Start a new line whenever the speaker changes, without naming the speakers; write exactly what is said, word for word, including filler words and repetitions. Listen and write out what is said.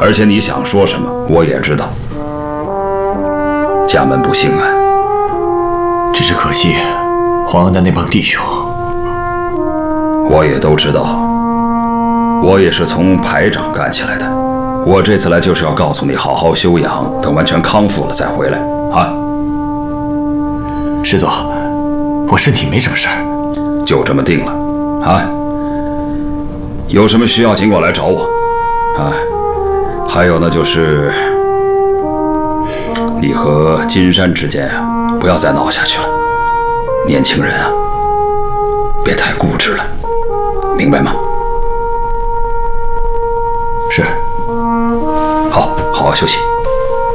而且你想说什么，我也知道。家门不幸啊，
只是可惜皇恩的那帮弟兄，
我也都知道。我也是从排长干起来的。我这次来就是要告诉你，好好休养，等完全康复了再回来啊。
师座，我身体没什么事儿，
就这么定了啊。有什么需要尽管来找我啊。还有呢，就是你和金山之间啊，不要再闹下去了。年轻人啊，别太固执了，明白吗？
是。
好，好好休息。